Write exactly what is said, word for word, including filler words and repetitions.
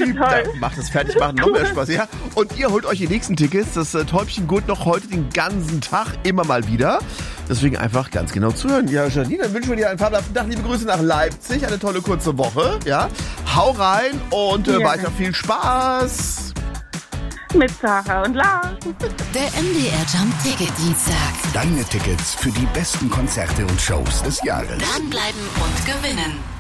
lieb. Da macht das Fertigmachen noch mehr Spaß, ja. Und ihr holt euch die nächsten Tickets. Das äh, Täubchen gut noch heute den ganzen Tag immer mal wieder. Deswegen einfach ganz genau zuhören. Ja, Janine, dann wünschen wir dir einen fabelhaften Tag. Liebe Grüße nach Leipzig. Eine tolle kurze Woche, ja. Hau rein und äh, Ja. weiter viel Spaß. Mit Sarah und Lars. Der M D R Jump Ticket Dienstag. Deine Tickets für die besten Konzerte und Shows des Jahres. Dranbleiben und gewinnen.